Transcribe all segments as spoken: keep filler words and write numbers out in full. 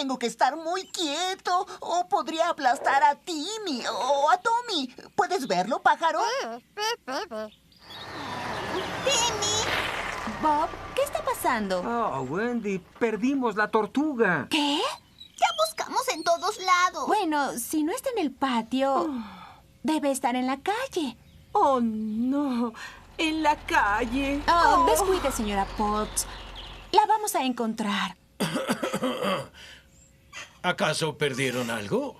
Tengo que estar muy quieto o podría aplastar a Timmy o a Tommy. ¿Puedes verlo, pájaro? ¡Timmy! Bob, ¿qué está pasando? Oh, Wendy, perdimos la tortuga. ¿Qué? Ya buscamos en todos lados. Bueno, si no está en el patio, debe estar en la calle. Oh, no. En la calle. Oh, Oh. descuide, señora Potts. La vamos a encontrar. ¿Acaso perdieron algo?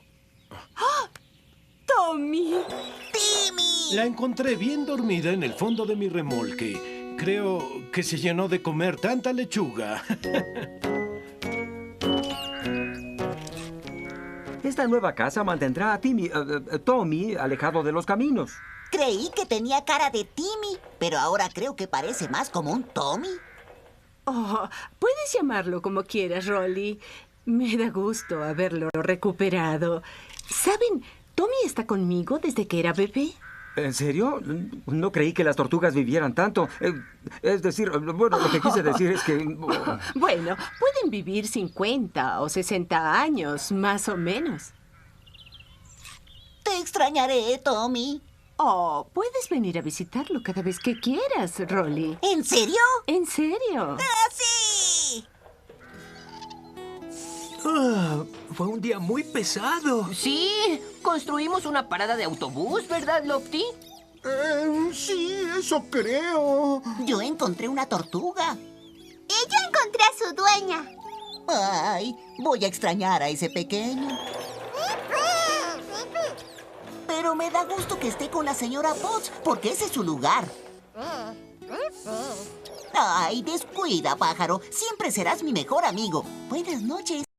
Tommy. ¡Timmy! La encontré bien dormida en el fondo de mi remolque. Creo que se llenó de comer tanta lechuga. Esta nueva casa mantendrá a Timmy, eh, eh, Tommy alejado de los caminos. Creí que tenía cara de Timmy, pero ahora creo que parece más como un Tommy. Oh, puedes llamarlo como quieras, Rolly. Me da gusto haberlo recuperado. ¿Saben? Tommy está conmigo desde que era bebé. ¿En serio? No creí que las tortugas vivieran tanto. Eh, es decir, bueno, lo que quise decir es que... Bueno, pueden vivir cincuenta o sesenta años, más o menos. Te extrañaré, Tommy. Oh, puedes venir a visitarlo cada vez que quieras, Rolly. ¿En serio? ¿En serio? ¡Ah, sí! Ah, fue un día muy pesado. Sí, construimos una parada de autobús, ¿verdad, Lofty? Eh, sí, eso creo. Yo encontré una tortuga. Y yo encontré a su dueña. Ay, voy a extrañar a ese pequeño. Pero me da gusto que esté con la señora Potts, porque ese es su lugar. Ay, descuida, pájaro. Siempre serás mi mejor amigo. Buenas noches.